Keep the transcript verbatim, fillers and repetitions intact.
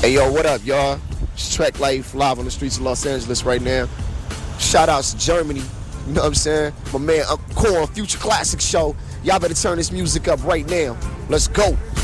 Hey, yo, what up, y'all? It's Trek Life live on the streets of Los Angeles right now. Shout outs to Germany. You know what I'm saying? My man Uncle Corn, Future Classic Show. Y'all better turn this music up right now. Let's go.